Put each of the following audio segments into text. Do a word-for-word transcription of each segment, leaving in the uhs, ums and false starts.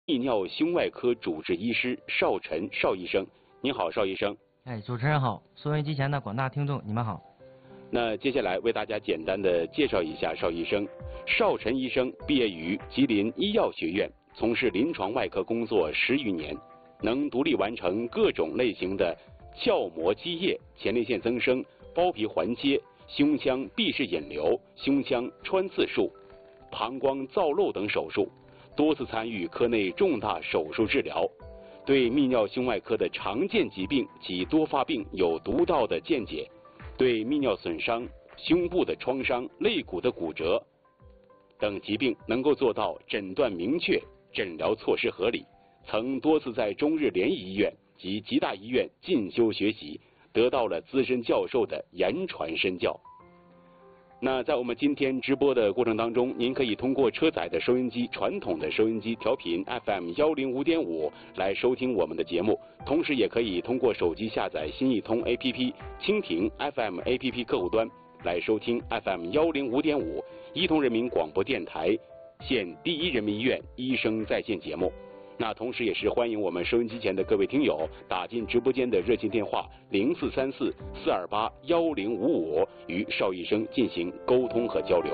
泌尿胸外科主治医师邵晨邵医生。您好，邵医生。 哎，主持人好，收音机前的广大听众，你们好。 那接下来为大家简单的介绍一下邵医生。邵晨医生毕业于吉林医药学院，从事临床外科工作十余年，能独立完成各种类型的鞘膜积液、前列腺增生、包皮环切、胸腔闭室引流、胸腔穿刺术、膀胱造瘘等手术，多次参与科内重大手术治疗，对泌尿胸外科的常见疾病及多发病有独到的见解，对泌尿损伤、胸部的创伤、肋骨的骨折等疾病能够做到诊断明确、诊疗措施合理，曾多次在中日联谊医院及吉大医院进修学习，得到了资深教授的言传身教。那在我们今天直播的过程当中，您可以通过车载的收音机、传统的收音机调频 F M 一零五点五 来收听我们的节目，同时也可以通过手机下载新一通 A P P、蜻蜓 F M A P P 客户端来收听 F M 一零五点五 伊通人民广播电台县第一人民医院医生在线节目。那同时也是欢迎我们收音机前的各位听友打进直播间的热线电话零四三四四二八幺零五五与邵医生进行沟通和交流。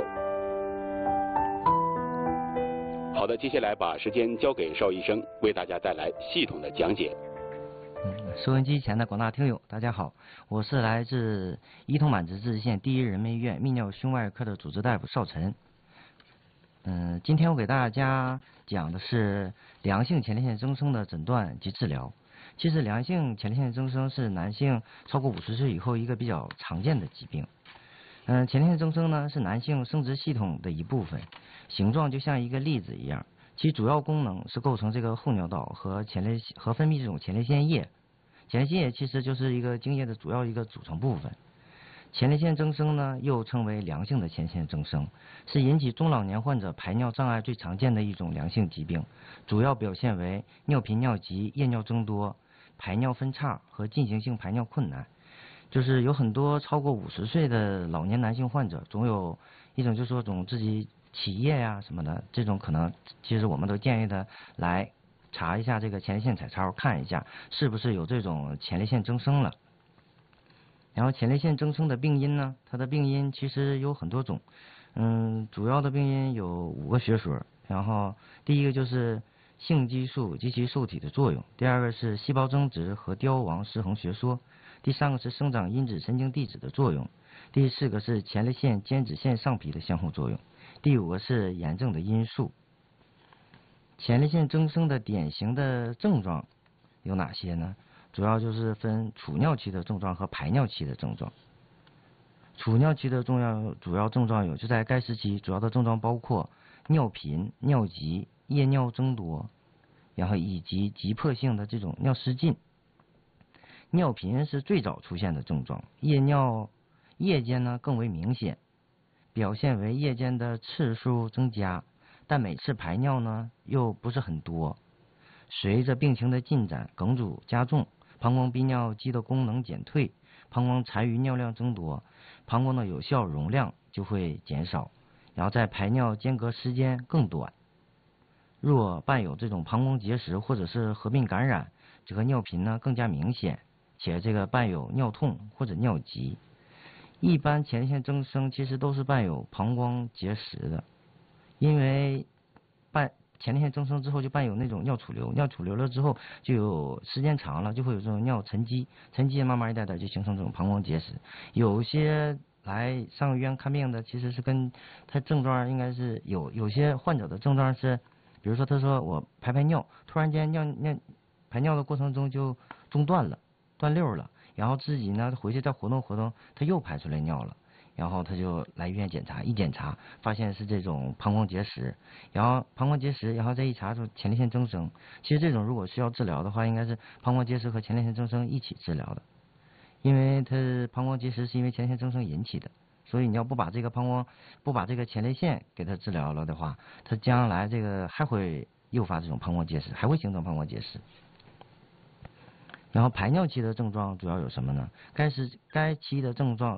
好的，接下来把时间交给邵医生，为大家带来系统的讲解。 嗯，收音机前的广大听友，大家好，我是来自伊通满直自治县第一人民医院泌尿胸外科的主治大夫邵晨。嗯，今天我给大家讲的是良性前列腺增生的诊断及治疗。其实良性前列腺增生是男性超过五十岁以后一个比较常见的疾病。嗯，前列腺增生呢是男性生殖系统的一部分，形状就像一个粒子一样，其主要功能是构成这个后尿道和前列和分泌这种前列腺液。前列腺液其实就是一个精液的主要一个组成部分。前列腺增生呢，又称为良性的前列腺增生，是引起中老年患者排尿障碍最常见的一种良性疾病，主要表现为尿频、尿急、夜尿增多、排尿分叉和进行性排尿困难。就是有很多超过五十岁的老年男性患者，总有一种就是说总自己起夜呀、什么的，这种可能其实我们都建议他来查一下这个前列腺彩超，看一下是不是有这种前列腺增生了。然后前列腺增生的病因呢，它的病因其实有很多种，嗯，主要的病因有五个学说。然后第一个就是性激素及其受体的作用，第二个是细胞增殖和凋亡失衡学说，第三个是生长因子神经递质的作用，第四个是前列腺间质腺上皮的相互作用，第五个是炎症的因素。前列腺增生的典型的症状有哪些呢？主要就是分储尿期的症状和排尿期的症状。储尿期的重要主要症状有，就在该时期主要的症状包括尿频、尿急、夜尿增多，然后以及急迫性的这种尿失禁。尿频是最早出现的症状，夜尿夜间呢更为明显，表现为夜间的次数增加，但每次排尿呢又不是很多。随着病情的进展，梗阻加重，膀胱逼尿肌的功能减退，膀胱残余尿量增多，膀胱的有效容量就会减少，然后在排尿间隔时间更短。若伴有这种膀胱结石或者是合并感染，这个尿频呢更加明显，且这个伴有尿痛或者尿急。一般前列腺增生其实都是伴有膀胱结石的，因为伴前列腺增生之后就伴有那种尿储留，尿储留了之后就有时间长了就会有这种尿沉积，沉积慢慢一点点就形成这种膀胱结石。有些来上医院看病的其实是跟他症状应该是有有些患者的症状是，比如说他说我排排尿，突然间尿尿排尿的过程中就中断了，断溜了，然后自己呢回去再活动活动，他又排出来尿了。然后他就来医院检查，一检查发现是这种膀胱结石，然后膀胱结石，然后再一查出前列腺增生。其实这种如果需要治疗的话，应该是膀胱结石和前列腺增生一起治疗的，因为它膀胱结石是因为前列腺增生引起的，所以你要不把这个膀胱不把这个前列腺给它治疗了的话，它将来这个还会诱发这种膀胱结石，还会形成膀胱结石。然后排尿期的症状主要有什么呢？该是该期的症状